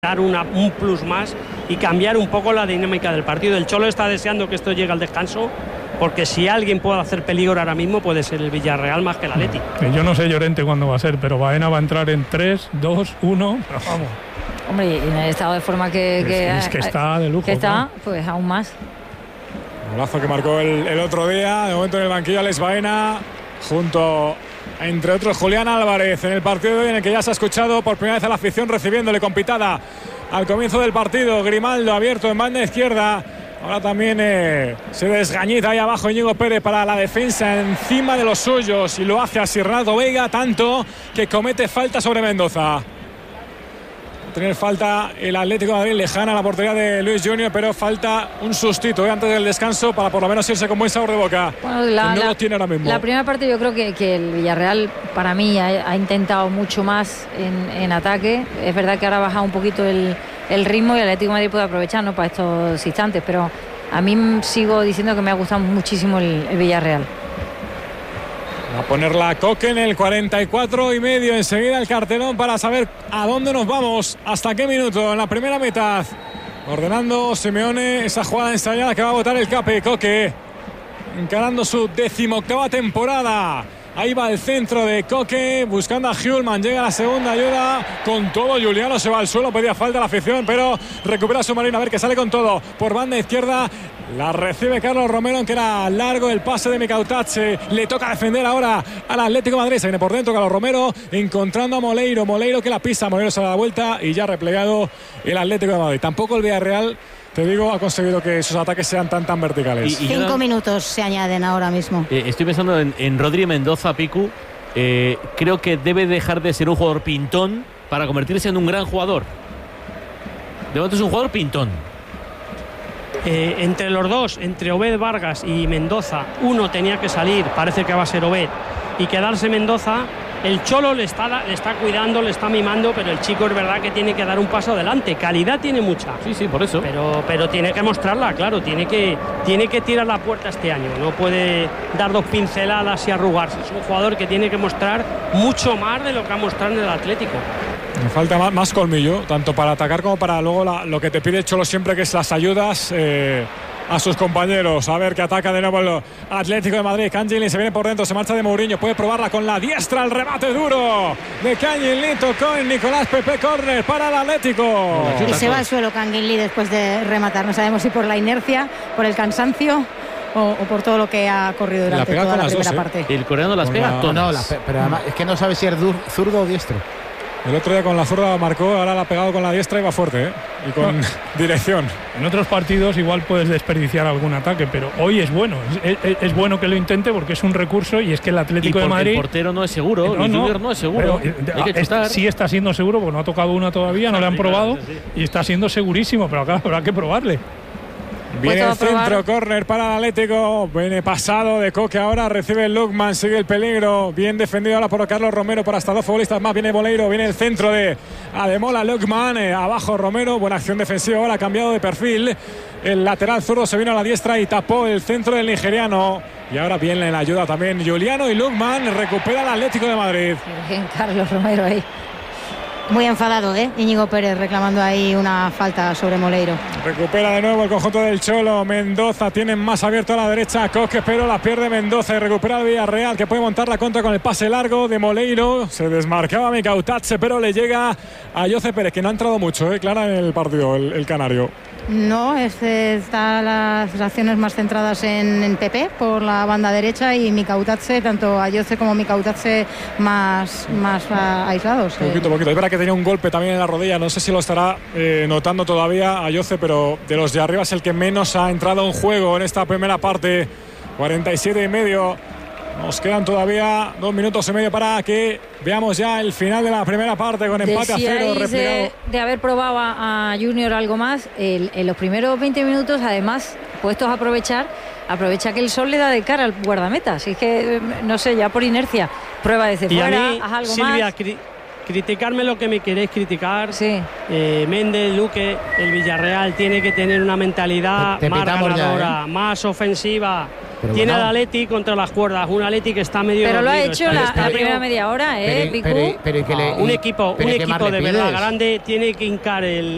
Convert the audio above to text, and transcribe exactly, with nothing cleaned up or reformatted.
dar una, un plus más y cambiar un poco la dinámica del partido. El Cholo está deseando que esto llegue al descanso, porque si alguien puede hacer peligro ahora mismo puede ser el Villarreal más que el Atleti. Yo no sé Llorente cuándo va a ser, pero Baena va a entrar en tres, dos, uno, vamos. Hombre, y en el estado de forma que, que, es, es que está de lujo, que está, ¿no? Pues aún más. Golazo que marcó el, el otro día. De momento en el banquillo Alex Baena, junto a, entre otros, Julián Álvarez, en el partido de hoy en el que ya se ha escuchado por primera vez a la afición recibiéndole con pitada al comienzo del partido. Grimaldo abierto en banda izquierda. Ahora también eh, se desgañita ahí abajo Íñigo Pérez para la defensa encima de los suyos, y lo hace así Ronaldo Veiga, tanto que comete falta sobre Mendoza. Tener falta el Atlético de Madrid, lejana a la portería de Luis Junior, pero falta un sustito eh, antes del descanso para por lo menos irse con buen sabor de boca. Bueno, la, no la, lo tiene ahora mismo. La primera parte yo creo que, que el Villarreal para mí ha, ha intentado mucho más en, en ataque. Es verdad que ahora ha bajado un poquito el, el ritmo y el Atlético de Madrid puede aprovechar, ¿no?, para estos instantes, pero a mí sigo diciendo que me ha gustado muchísimo el, el Villarreal. A ponerla Coque en el cuarenta y cuatro y medio. Enseguida el cartelón para saber a dónde nos vamos, hasta qué minuto en la primera mitad. Ordenando Simeone esa jugada ensayada que va a botar el Cape. Coque encarando su decimoctava temporada. Ahí va el centro de Coque buscando a Hjulman. Llega la segunda ayuda con todo. Juliano se va al suelo, pedía falta a la afición, pero recupera su Marino. A ver, que sale con todo por banda izquierda. La recibe Carlos Romero, que era largo el pase de Micautache. Le toca defender ahora al Atlético de Madrid. Se viene por dentro Carlos Romero, encontrando a Moleiro. Moleiro que la pisa. Moleiro se da la vuelta y ya replegado el Atlético de Madrid. Tampoco el Villarreal, te digo, ha conseguido que sus ataques sean tan tan verticales. Y, y Cinco minutos se añaden ahora mismo. Eh, estoy pensando en, en Rodri Mendoza, Picu. Eh, creo que debe dejar de ser un jugador pintón para convertirse en un gran jugador. De momento es un jugador pintón. Eh, entre los dos, entre Obed Vargas y Mendoza, uno tenía que salir, parece que va a ser Obed, y quedarse Mendoza. El Cholo le está, le está cuidando, le está mimando, pero el chico es verdad que tiene que dar un paso adelante. Calidad tiene mucha. Sí, sí, por eso. Pero, pero tiene que mostrarla, claro. Tiene que, tiene que tirar la puerta este año. No puede dar dos pinceladas y arrugarse. Es un jugador que tiene que mostrar mucho más de lo que ha mostrado en el Atlético. Me falta más, más colmillo, tanto para atacar como para luego la, lo que te pide el Cholo siempre, que es las ayudas eh, a sus compañeros. A ver, que ataca de nuevo el Atlético de Madrid. Canjili se viene por dentro, se marcha de Mourinho, puede probarla con la diestra. El remate duro de Canjili, tocó en Nicolás Pepe, córner para el Atlético. Y se va al suelo Canjili después de rematar. No sabemos si por la inercia, por el cansancio o, o por todo lo que ha corrido durante la toda la primera dos, parte. ¿eh? El coreano las pega la... todas. No, la pe pero además es que no sabe si es zurdo o diestro. El otro día con la zurda marcó, ahora la ha pegado con la diestra y va fuerte, ¿eh? Y con no. dirección. En otros partidos igual puedes desperdiciar algún ataque, pero hoy es bueno. Es, es, es bueno que lo intente porque es un recurso, y es que el Atlético y de Madrid... el portero no es seguro, no, el no, Junior no es seguro. Pero, Hay que es, sí está siendo seguro, porque no ha tocado una todavía, no le han probado, sí, y está siendo segurísimo, pero acá habrá que probarle. Viene el centro, córner para el Atlético. Viene pasado de Coque, ahora recibe el Lukman, sigue el peligro. Bien defendido ahora por Carlos Romero, por hasta dos futbolistas más. Viene Moleiro, viene el centro de Ademola, Lukman, eh, abajo Romero. Buena acción defensiva, ahora ha cambiado de perfil. El lateral zurdo se vino a la diestra y tapó el centro del nigeriano. Y ahora viene en la ayuda también Juliano, y Lukman recupera el Atlético de Madrid. Bien, Carlos Romero ahí. Muy enfadado, ¿eh? Íñigo Pérez reclamando ahí una falta sobre Moleiro. Recupera de nuevo el conjunto del Cholo. Mendoza tiene más abierto a la derecha Coque, pero la pierde Mendoza, y recupera el Villarreal, que puede montar la contra con el pase largo de Moleiro. Se desmarcaba Micautache, pero le llega a Jose Pérez, que no ha entrado mucho, ¿eh? Clara, en el partido, el, el canario. No, este está las acciones más centradas en, en Pepe por la banda derecha, y Micautache, tanto Ayoce como Micautache más, más uh, aislados. Eh. Poquito, poquito. Es verdad que tenía un golpe también en la rodilla, no sé si lo estará eh, notando todavía Ayoce, pero de los de arriba es el que menos ha entrado en juego en esta primera parte. cuarenta y siete y medio. Nos quedan todavía dos minutos y medio para que veamos ya el final de la primera parte, con empate a cero replegado. De, de haber probado a, a Junior algo más, el, en los primeros veinte minutos, además, puestos a aprovechar, aprovecha que el sol le da de cara al guardameta. Así que, no sé, ya por inercia, prueba desde y fuera, a mí, haz algo Silvia, más. Cri criticarme lo que me queréis criticar. Sí. Eh, Méndez, Luque, el Villarreal tiene que tener una mentalidad te, te más ganadora, ya, ¿eh? más ofensiva. Pero tiene bueno. al Atleti contra las cuerdas, un Atleti que está medio... Pero lo ha dormido, hecho está la, está la medio... primera media hora, ¿eh, pero, Picu? pero, pero, pero que le, Un equipo, un equipo de verdad pides? grande tiene que hincar el,